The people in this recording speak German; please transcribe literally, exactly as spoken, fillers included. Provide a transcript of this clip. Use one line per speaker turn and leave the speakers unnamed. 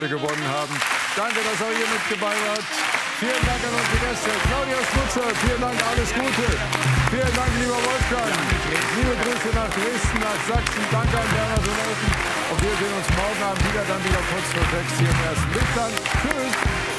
gewonnen haben. Danke, dass auch ihr mit dabei wart. Vielen Dank an unsere Gäste. Claudia Schmutzer, vielen Dank, alles Gute. Vielen Dank, lieber Wolfgang. Liebe Grüße nach Dresden, nach Sachsen. Danke an Bernhard und Elfen. Und wir sehen uns morgen Abend wieder, dann wieder kurz vor sechs hier im ersten. Bis dann. Tschüss.